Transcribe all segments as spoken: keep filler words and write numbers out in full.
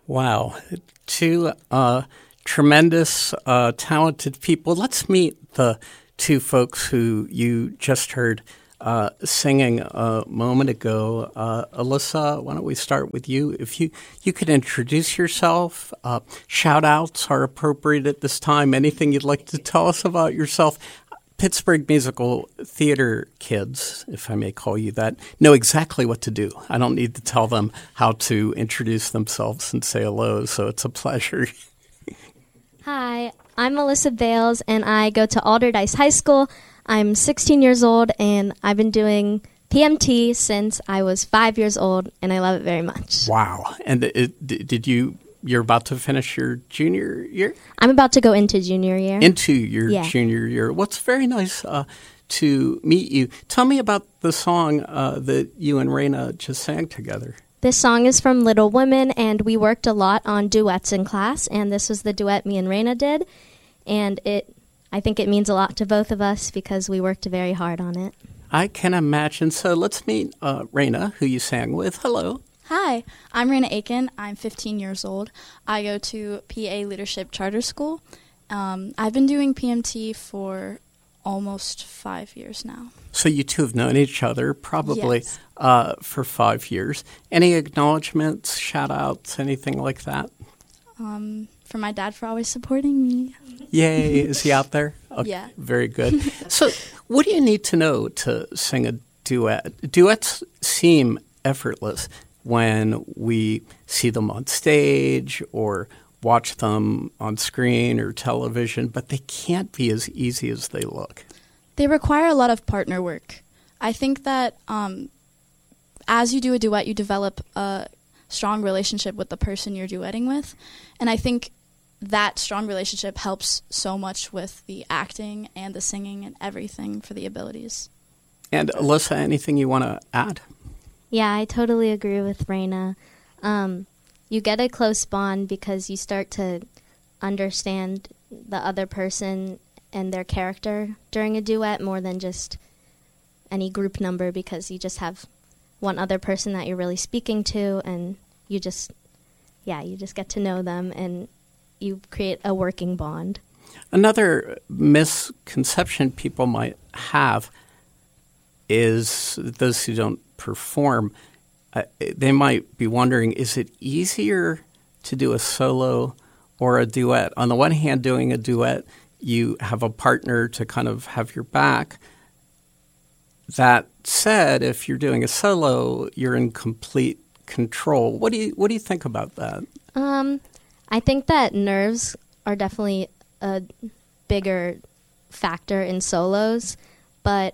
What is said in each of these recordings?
Wow. Two uh, tremendous, uh, talented people. Let's meet the two folks who you just heard uh, singing a moment ago. Uh, Alyssa, why don't we start with you? If you, you could introduce yourself. Uh, shout-outs are appropriate at this time. Anything you'd like to tell us about yourself? Pittsburgh Musical Theater kids, if I may call you that, know exactly what to do. I don't need to tell them how to introduce themselves and say hello, so it's a pleasure. Hi, I'm Melissa Bales, and I go to Alderdice High School. I'm sixteen years old, and I've been doing P M T since I was five years old, and I love it very much. Wow. And it, did you... You're about to finish your junior year? I'm about to go into junior year. Into your yeah. junior year. Well, it's very nice uh, to meet you. Tell me about the song uh, that you and Raina just sang together. This song is from Little Women, and we worked a lot on duets in class, and this was the duet me and Raina did. And it, I think it means a lot to both of us because we worked very hard on it. I can imagine. So let's meet uh, Raina, who you sang with. Hello. Hi, I'm Raina Aiken. I'm fifteen years old. I go to P A Leadership Charter School. Um, I've been doing P M T for almost five years now. So you two have known each other probably yes. uh, for five years. Any acknowledgments, shout-outs, anything like that? Um, for my dad for always supporting me. Yay. Is he out there? Okay, yeah. Very good. So what do you need to know to sing a duet? Duets seem effortless when we see them on stage or watch them on screen or television, but they can't be as easy as they look. They require a lot of partner work. I think that um, as you do a duet, you develop a strong relationship with the person you're duetting with, and I think that strong relationship helps so much with the acting and the singing and everything for the abilities. And Alyssa, anything you want to add? Yeah, I totally agree with Raina. Um, you get a close bond because you start to understand the other person and their character during a duet more than just any group number because you just have one other person that you're really speaking to and you just, yeah, you just get to know them and you create a working bond. Another misconception people might have is those who don't perform, uh, they might be wondering, is it easier to do a solo or a duet? On the one hand, doing a duet, you have a partner to kind of have your back. That said, if you're doing a solo, you're in complete control. What do you what do you think about that? Um, I think that nerves are definitely a bigger factor in solos, but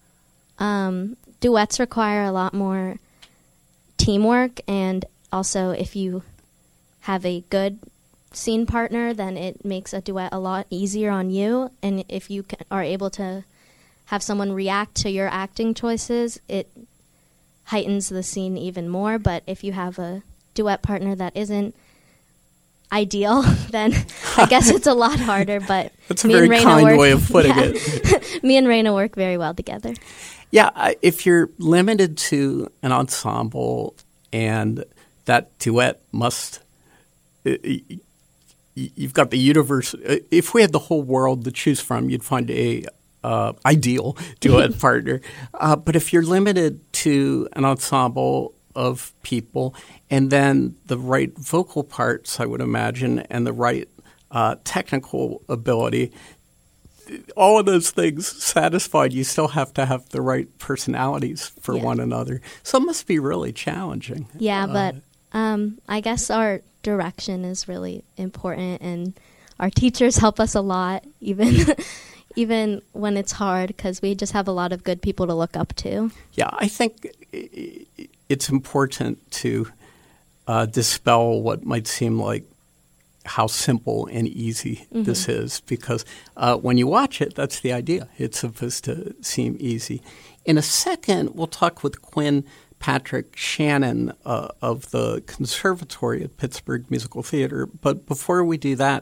um, duets require a lot more teamwork, and also if you have a good scene partner, then it makes a duet a lot easier on you, and if you can, are able to have someone react to your acting choices, it heightens the scene even more. But if you have a duet partner that isn't ideal, then I guess it's a lot harder. But that's a me very and Raina kind work, way of putting yeah. it. Me and Raina work very well together. Yeah, I, if you're limited to an ensemble and that duet must, uh, you've got the universe. If we had the whole world to choose from, you'd find a uh, ideal duet partner. Uh, but if you're limited to an ensemble of people and then the right vocal parts, I would imagine, and the right uh, technical ability, all of those things satisfied, you still have to have the right personalities for yeah. one another. So it must be really challenging. Yeah, uh, but um, I guess our direction is really important, and our teachers help us a lot, even even when it's hard, because we just have a lot of good people to look up to. Yeah, I think it's important to uh, dispel what might seem like how simple and easy mm-hmm. this is, because uh, when you watch it, that's the idea. It's supposed to seem easy. In a second, we'll talk with Quinn Patrick Shannon uh, of the Conservatory at Pittsburgh Musical Theater. But before we do that,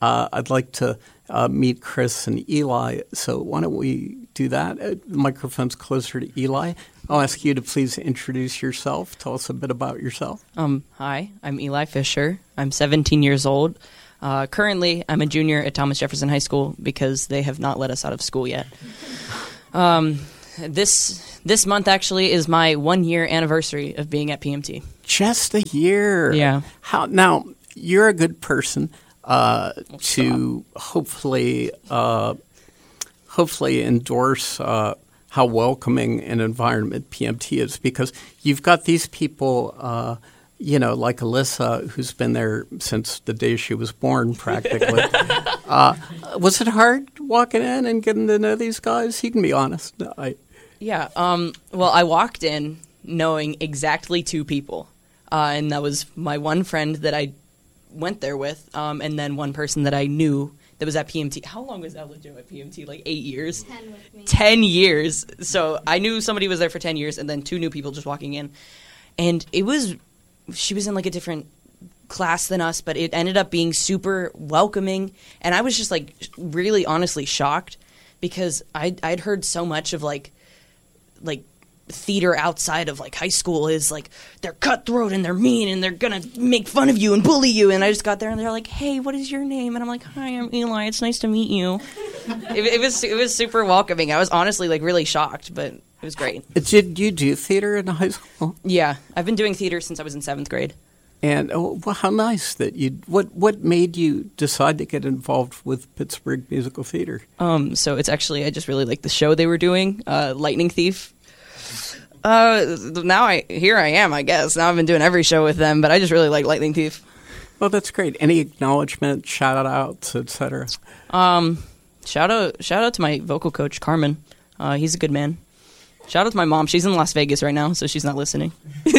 uh, I'd like to uh, meet Chris and Eli. So why don't we do that? Uh, the microphone's closer to Eli. I'll ask you to please introduce yourself. Tell us a bit about yourself. Um, hi, I'm Eli Fisher. I'm seventeen years old. Uh, currently, I'm a junior at Thomas Jefferson High School because they have not let us out of school yet. Um, this this month actually is my one year anniversary of being at P M T. Just a year. Yeah. How now? You're a good person uh, to hopefully uh, hopefully endorse uh, how welcoming an environment P M T is, because you've got these people. Uh, You know, like Alyssa, who's been there since the day she was born, practically. uh, was it hard walking in and getting to know these guys? You can be honest. No, I, Yeah. Um, well, I walked in knowing exactly two people, uh, and that was my one friend that I went there with, um, and then one person that I knew that was at P M T. How long was Ella Jo at P M T? Like eight years? Ten with me. Ten years. So I knew somebody was there for ten years, and then two new people just walking in. And it was... She was in like a different class than us, but it ended up being super welcoming. And I was just like really honestly shocked because I'd, I'd heard so much of like, like theater outside of like high school is like they're cutthroat and they're mean and they're going to make fun of you and bully you. And I just got there and they're like, hey, what is your name? And I'm like, hi, I'm Eli. It's nice to meet you. it, it was, it was super welcoming. I was honestly like really shocked, but it was great. Did you do theater in high school? Yeah, I've been doing theater since I was in seventh grade. And oh, well, how nice that you. What what made you decide to get involved with Pittsburgh Musical Theater? Um, so it's actually I just really liked the show they were doing, uh, Lightning Thief. Uh, now I here I am, I guess. Now I've been doing every show with them, but I just really like Lightning Thief. Well, that's great. Any acknowledgement, shout outs, et cetera? Um, shout out shout out to my vocal coach Carmen. Uh, he's a good man. Shout out to my mom. She's in Las Vegas right now, so she's not listening.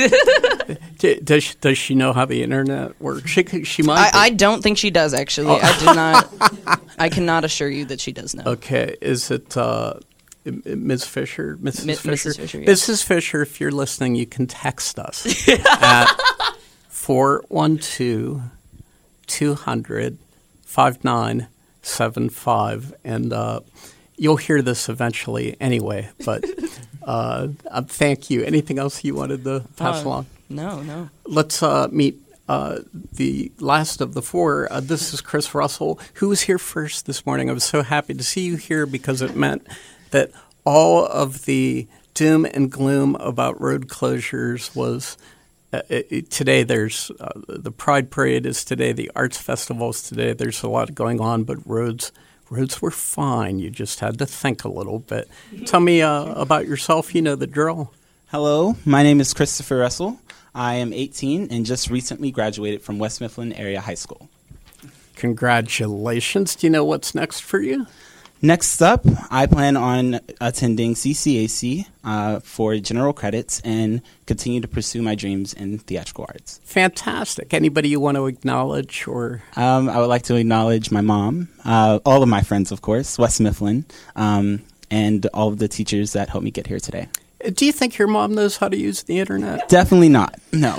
does she, does she know how the internet works? She she might. I, I don't think she does. Actually, oh. I do not. I cannot assure you that she does know. Okay, is it uh, Miz Fisher? Missus M- Fisher. Missus Fisher. Yes. Missus Fisher, if you're listening, you can text us at four one two, two hundred, five nine seven five, and uh, you'll hear this eventually anyway. But. Uh, uh, thank you. Anything else you wanted to pass uh, along? No, no. Let's uh, meet uh, the last of the four. Uh, this is Chris Russell, who was here first this morning. I was so happy to see you here because it meant that all of the doom and gloom about road closures was uh, it, today. There's uh, the Pride Parade is today. The Arts Festival is today. There's a lot going on, but roads Roads were fine. You just had to think a little bit. Tell me uh, about yourself. You know the drill. Hello, my name is Christopher Russell. I am eighteen and just recently graduated from West Mifflin Area High School. Congratulations. Do you know what's next for you? Next up, I plan on attending C C A C uh, for general credits and continue to pursue my dreams in theatrical arts. Fantastic. Anybody you want to acknowledge? Or um, I would like to acknowledge my mom, uh, all of my friends, of course, West Mifflin, um, and all of the teachers that helped me get here today. Do you think your mom knows how to use the internet? Definitely not. No.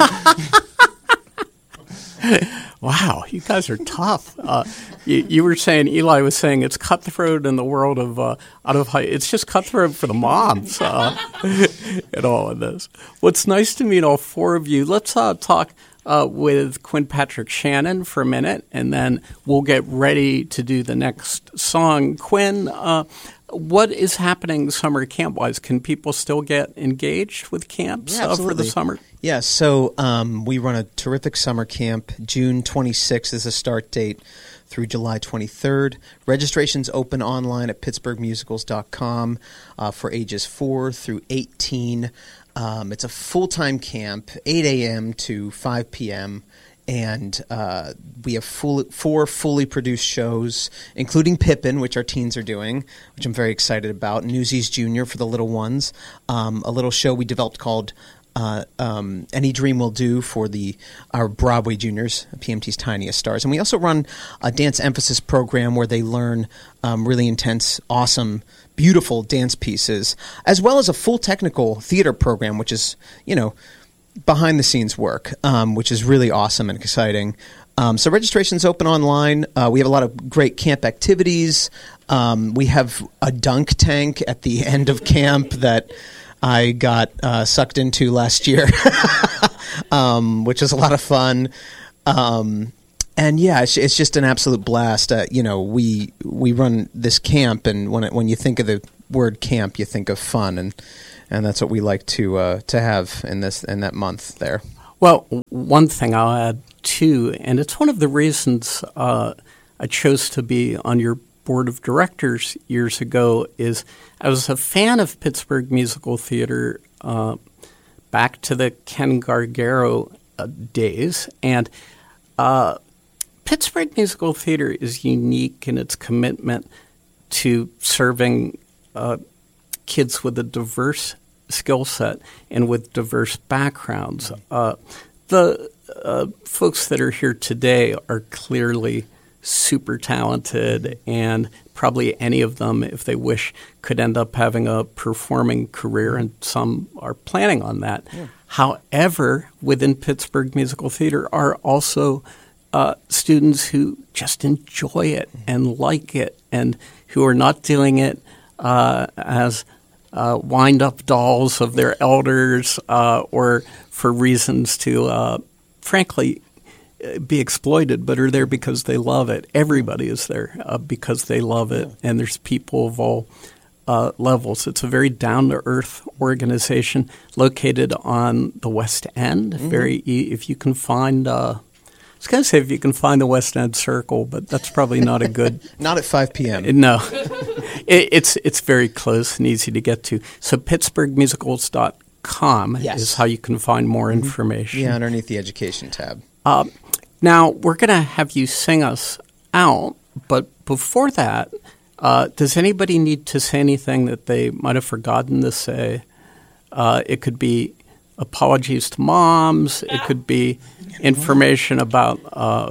Wow, you guys are tough. Uh, you, you were saying, Eli was saying, it's cutthroat in the world of uh, out of high. It's just cutthroat for the moms uh, and all of this. What's nice to meet all four of you. Let's uh, talk uh, with Quinn Patrick Shannon for a minute, and then we'll get ready to do the next song. Quinn, uh, what is happening summer camp-wise? Can people still get engaged with camps yeah, uh, for the summer? Yeah, so um, we run a terrific summer camp. June twenty-sixth is the start date through July twenty-third. Registration's open online at pittsburgh musicals dot com uh, for ages four through eighteen. Um, it's a full-time camp, eight a.m. to five p.m., and uh, we have full, four fully produced shows, including Pippin, which our teens are doing, which I'm very excited about, Newsies Junior for the little ones, um, a little show we developed called Uh, um, Any Dream Will Do for the our Broadway juniors, P M T's Tiniest Stars. And we also run a dance emphasis program where they learn um, really intense, awesome, beautiful dance pieces, as well as a full technical theater program, which is, you know, behind the scenes work, um, which is really awesome and exciting. Um, so registration's open online. Uh, we have a lot of great camp activities. Um, we have a dunk tank at the end of camp that I got uh, sucked into last year, um, which is a lot of fun. Um, and yeah, it's, it's just an absolute blast. Uh, you know, we we run this camp, and when it, when you think of the word camp, you think of fun, and and that's what we like to uh, to have in this in that month there. Well, one thing I'll add too, and it's one of the reasons uh, I chose to be on your board of directors years ago, is I was a fan of Pittsburgh Musical Theater uh, back to the Ken Gargaro uh, days, and uh, Pittsburgh Musical Theater is unique in its commitment to serving uh, kids with a diverse skill set and with diverse backgrounds. Uh, the uh, folks that are here today are clearly super talented, and probably any of them, if they wish, could end up having a performing career, and some are planning on that. Yeah. However, within Pittsburgh Musical Theater are also uh, students who just enjoy it and like it, and who are not doing it uh, as Uh, wind-up dolls of their elders, uh, or for reasons to, uh, frankly, be exploited, but are there because they love it. Everybody is there uh, because they love it, and there's people of all uh, levels. It's a very down-to-earth organization located on the West End. Mm-hmm. Very, e- if you can find. Uh, I was going to say if you can find the West End Circle, but that's probably not a good... Not at five p.m. No. it, it's it's very close and easy to get to. So pittsburgh musicals dot com yes. is how you can find more information. Yeah, underneath the education tab. Uh, now, we're going to have you sing us out, but before that, uh, does anybody need to say anything that they might have forgotten to say? Uh, it could be apologies to moms. It could be information about, uh,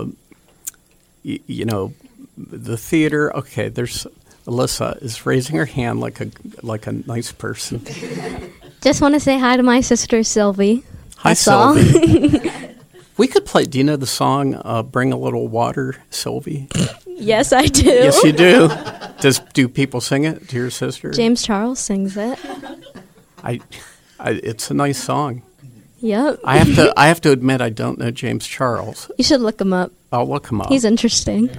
y- you know, the theater. Okay, there's Alyssa is raising her hand like a like a nice person. Just want to say hi to my sister Sylvie. Hi, That's all. Sylvie. We could play. Do you know the song uh, "Bring a Little Water," Sylvie? Yes, I do. Yes, you do. Does do people sing it to your sister? James Charles sings it. I, I it's a nice song. Yep. I have to. I have to admit, I don't know James Charles. You should look him up. I'll look him up. He's interesting.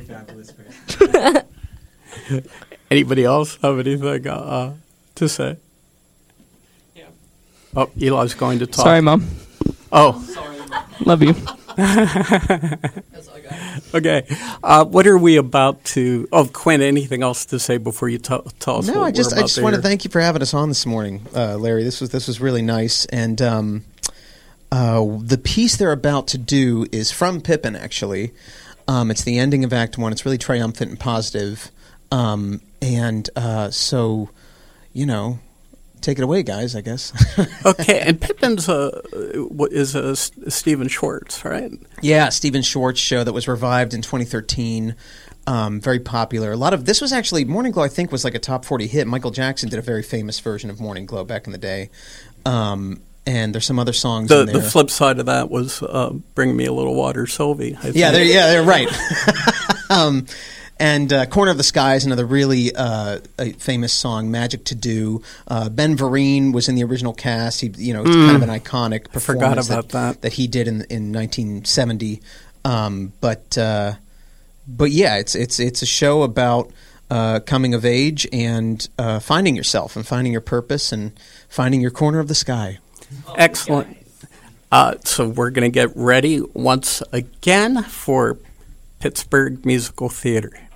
Anybody else have anything uh, to say? Yeah. Oh, Eli's going to talk. Sorry, Mom. Oh. Sorry, Mom. Love you. Okay. Uh, what are we about to? Oh, Quinn, anything else to say before you t- tell us? No, what I just we're I about just to want to hear? thank you for having us on this morning, uh, Larry. This was this was really nice, and um, uh, the piece they're about to do is from Pippin. Actually, um, it's the ending of Act One. It's really triumphant and positive, um, and uh, so you know. Take it away, guys, I guess. Okay, and Pippin's uh, is a Stephen Schwartz, right? Yeah, Stephen Schwartz show that was revived in twenty thirteen. Um, very popular. A lot of this was actually Morning Glow. I think was like a top forty hit. Michael Jackson did a very famous version of Morning Glow back in the day. Um, and there's some other songs. The in there. the flip side of that was uh, "Bring Me a Little Water," Sylvie. I Yeah, think. they're, yeah, they're right. um, And uh, Corner of the Sky is another really uh, a famous song, Magic to Do. Uh, Ben Vereen was in the original cast. He, you know, it's Mm. kind of an iconic performance Forgot about that, that. that he did in in nineteen seventy. Um, but uh, but yeah, it's it's it's a show about uh, coming of age and uh, finding yourself and finding your purpose and finding your corner of the sky. Excellent. Uh, so we're going to get ready once again for Pittsburgh Musical Theater.